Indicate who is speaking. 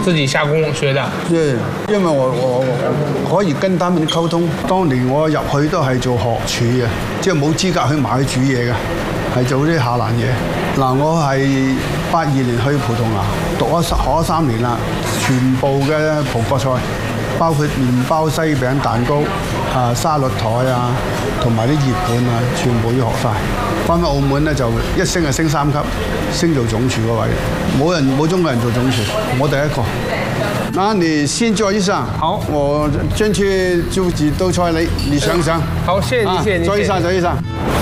Speaker 1: 自己下工學的。
Speaker 2: 對，因為我可以跟他們溝通。當年我入去都係做學廚嘅，即係冇資格去埋去煮嘢嘅，係做啲下欄嘢。嗱，我係82年去葡萄牙學咗3年啦，全部嘅葡國菜，包括麵包、西餅、蛋糕、沙律台啊，同埋啲熱盤啊，全部要學晒。翻澳門咧就一升就升3級，升做總廚嗰位，冇中國人做總廚，我第一個。那你先做一下，
Speaker 1: 好，
Speaker 2: 我先去煮幾道菜，你想唔想？
Speaker 1: 好，謝謝你，謝謝你。
Speaker 2: 做一下。